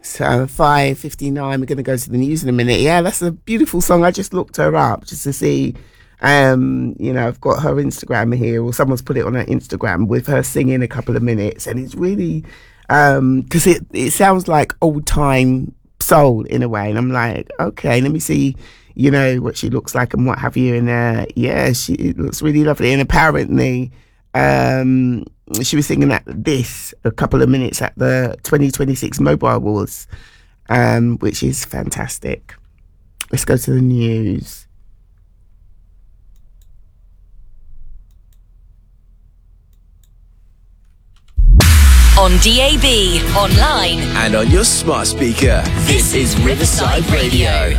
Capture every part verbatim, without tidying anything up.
right, uh, five fifty-nine. We're going to go to the news in a minute. Yeah, that's a beautiful song. I just looked her up just to see. Um, you know, I've got her Instagram here, or someone's put it on her Instagram with her singing a couple of minutes, and it's really um because it it sounds like old time soul in a way, and I'm like, okay, let me see, you know, what she looks like and what have you. And uh, yeah, she it looks really lovely. And apparently, um, she was singing at this a couple of minutes at the twenty twenty-six Mobile Awards, um, which is fantastic. Let's go to the news. On D A B, online, and on your smart speaker. This is Riverside Radio.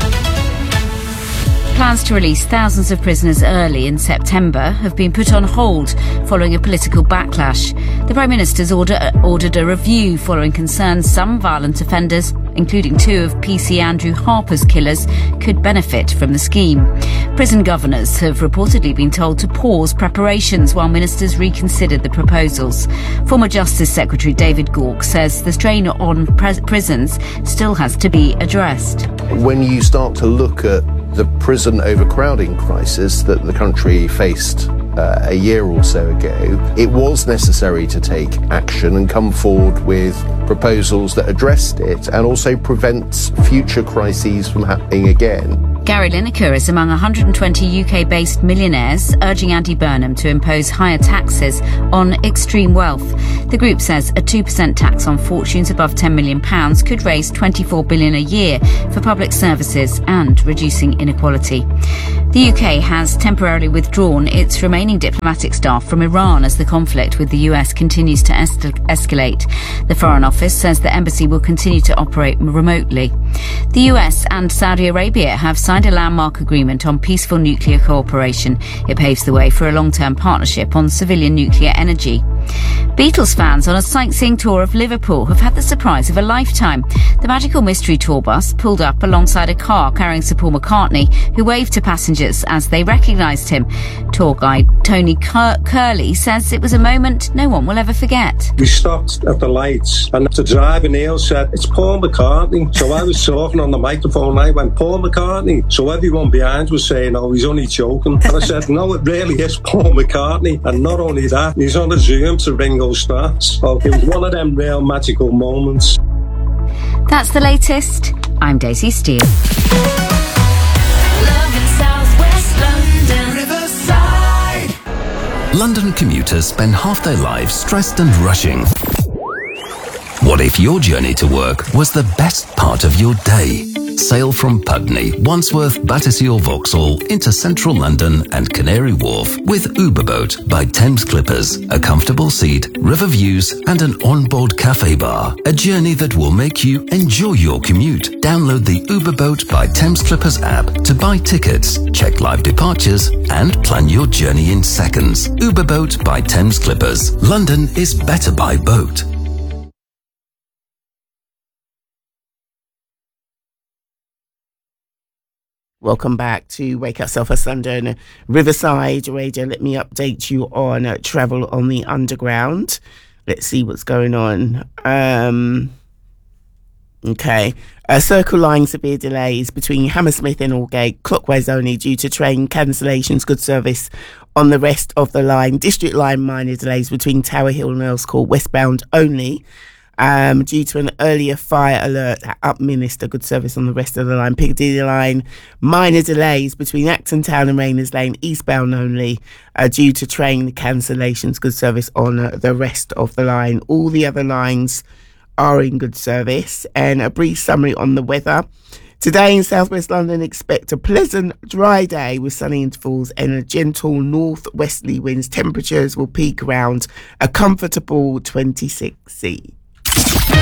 Plans to release thousands of prisoners early in September have been put on hold following a political backlash. The Prime Minister's order, ordered a review following concerns some violent offenders, including two of P C Andrew Harper's killers, could benefit from the scheme. Prison governors have reportedly been told to pause preparations while ministers reconsidered the proposals. Former Justice Secretary David Gauke says the strain on pres- prisons still has to be addressed. When you start to look at the prison overcrowding crisis that the country faced uh, a year or so ago, it was necessary to take action and come forward with proposals that addressed it and also prevents future crises from happening again. Gary Lineker is among one hundred twenty U K-based millionaires urging Andy Burnham to impose higher taxes on extreme wealth. The group says a two percent tax on fortunes above ten million pounds could raise twenty-four billion pounds a year for public services and reducing inequality. The U K has temporarily withdrawn its remaining diplomatic staff from Iran as the conflict with the U S continues to es- escalate. The Foreign Office says the embassy will continue to operate remotely. The U S and Saudi Arabia have signed a landmark agreement on peaceful nuclear cooperation. It paves the way for a long-term partnership on civilian nuclear energy. Beatles fans on a sightseeing tour of Liverpool have had the surprise of a lifetime. The Magical Mystery Tour bus pulled up alongside a car carrying Sir Paul McCartney, who waved to passengers as they recognised him. Tour guide Tony Cur- Curley says it was a moment no one will ever forget. We stopped at the lights and the driver Neil said, "It's Paul McCartney." So I was talking on the microphone and I went, "Paul McCartney." So everyone behind was saying, "Oh, he's only joking." And I said, "No, it really is Paul McCartney." And not only that, he's on a Zoom to Ringo Starr. So it was one of them real magical moments. That's the latest. I'm Daisy Steele. London commuters spend half their lives stressed and rushing. What if your journey to work was the best part of your day? Sail from Putney, Wandsworth, Battersea or Vauxhall into central London and Canary Wharf with Uberboat by Thames Clippers. A comfortable seat, river views and an onboard cafe bar. A journey that will make you enjoy your commute. Download the Uberboat by Thames Clippers app to buy tickets, check live departures and plan your journey in seconds. Uberboat by Thames Clippers. London is better by boat. Welcome back to Wake Up Southwest London, Riverside Radio. Let me update you on uh, travel on the Underground. Let's see what's going on. Um, okay. Uh, Circle Line severe delays between Hammersmith and Aldgate, clockwise only due to train cancellations. Good service on the rest of the line. District Line minor delays between Tower Hill and Earls Court, westbound only. Um, due to an earlier fire alert at Upminster. Good service on the rest of the line. Piccadilly Line, minor delays between Acton Town and Rayners Lane, eastbound only, uh, due to train cancellations. Good service on uh, the rest of the line. All the other lines are in good service. And a brief summary on the weather. Today in southwest London, expect a pleasant, dry day with sunny intervals and a gentle northwesterly winds. Temperatures will peak around a comfortable twenty-six C.